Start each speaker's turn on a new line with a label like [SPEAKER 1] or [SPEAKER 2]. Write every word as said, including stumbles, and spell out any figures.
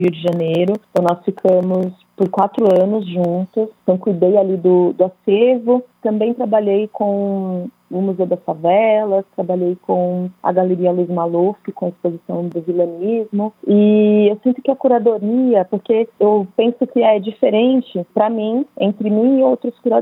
[SPEAKER 1] Rio de Janeiro. Então nós ficamos por quatro anos juntos. Então cuidei ali do, do acervo. Também trabalhei com o Museu das Favelas, trabalhei com a Galeria Luiz Maluf, com a exposição do vilanismo. E eu sinto que a curadoria, porque eu penso que é diferente para mim, entre mim e outros curadores,